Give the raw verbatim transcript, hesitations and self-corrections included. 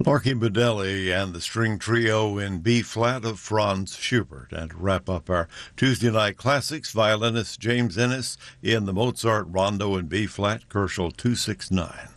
Marky Modelli and the string trio in B-flat of Franz Schubert. And to wrap up our Tuesday night classics, violinist James Innes in the Mozart Rondo in B-flat, Koerschel two six nine.